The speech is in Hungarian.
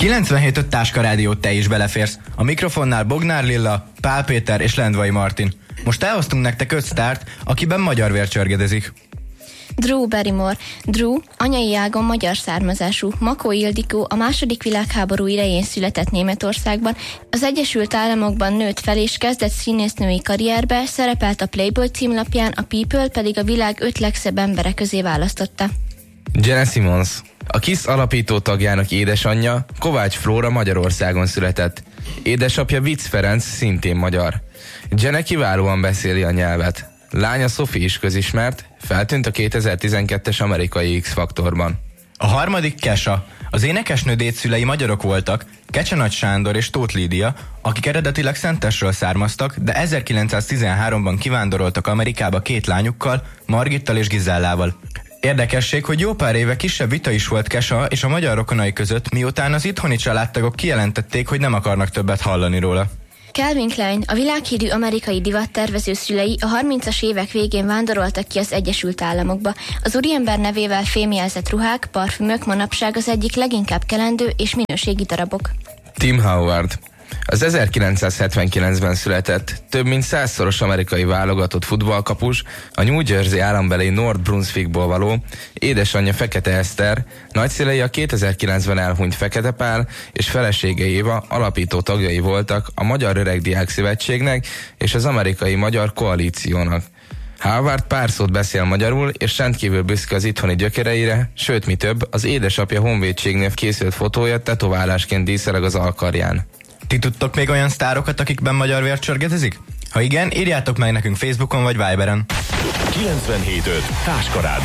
97.5 Táska Rádió, te is beleférsz. A mikrofonnál Bognár Lilla, Pál Péter és Lendvai Martin. Most elhoztunk nektek 5 sztárt, akiben magyar vér csörgedezik. Drew Barrymore. Drew anyai ágon magyar származású. Makó Ildikó a II. Világháború idején született Németországban, az Egyesült Államokban nőtt fel és kezdett színésznői karrierbe, szerepelt a Playboy címlapján, a People pedig a világ 5 legszebb embere közé választotta. Gene Simmons. A KISZ alapító tagjának édesanyja, Kovács Flóra Magyarországon született. Édesapja Vicz Ferenc szintén magyar. Gene kiválóan beszéli a nyelvet. Lánya Sophie is közismert, feltűnt a 2012-es amerikai X-faktorban. A harmadik Kesha. Az énekesnő dédszülei magyarok voltak, Kecsenagy Sándor és Tóth Lídia, akik eredetileg Szentesről származtak, de 1913-ban kivándoroltak Amerikába 2 lányukkal, Margittal és Gizellával. Érdekesség, hogy jó pár éve kisebb vita is volt Kesha és a magyar rokonai között, miután az itthoni családtagok kijelentették, hogy nem akarnak többet hallani róla. Calvin Klein, a világhírű amerikai divattervező szülei a 30-as évek végén vándoroltak ki az Egyesült Államokba. Az úriember nevével fémjelzett ruhák, parfümök manapság az egyik leginkább kelendő és minőségi darabok. Tim Howard. Az 1979-ben született, több mint 100-szoros amerikai válogatott futballkapus, a New Jersey állambeli North Brunswickból való, édesanyja Fekete Eszter, nagyszülei a 2009-ben elhunyt Fekete Pál és felesége Éva alapító tagjai voltak a Magyar Öregdiák Szövetségnek és az Amerikai Magyar Koalíciónak. Howard pár szót beszél magyarul, és rendkívül büszke az itthoni gyökereire, sőt mi több, az édesapja honvédségnél készült fotója tetoválásként díszeleg az alkarján. Ti tudtok még olyan sztárokat, akikben magyar vér csörgedezik? Ha igen, írjátok meg nekünk Facebookon vagy Viberen. 97.5 Táska Rádió.